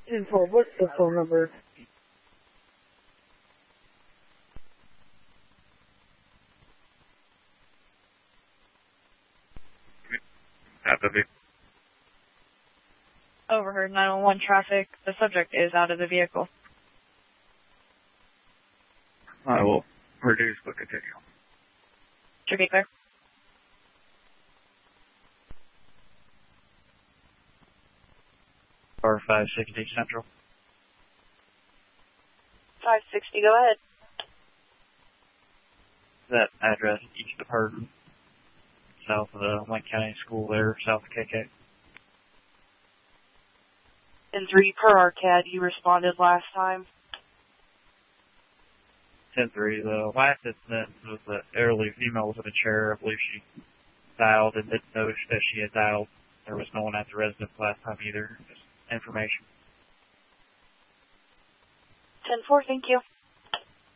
10-4, what's the phone number? Overheard 911 traffic. The subject is out of the vehicle. I will reduce but continue. Should be clear. Or 560 Central. 560, go ahead. That address, east of Hurton, south of the Lake County School there, south of KK. And 3 per Arcad, you responded last time. 10-3. The last incident was the elderly female was in a chair. I believe she dialed and didn't notice that she had dialed. There was no one at the residence last time either. Just information. 10-4, thank you.